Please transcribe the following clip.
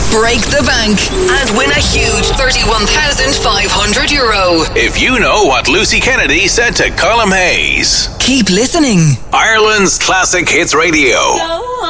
break the bank, and win a huge €31,500. If you know what Lucy Kennedy said to Colm Hayes. Keep listening. Ireland's Classic Hits Radio.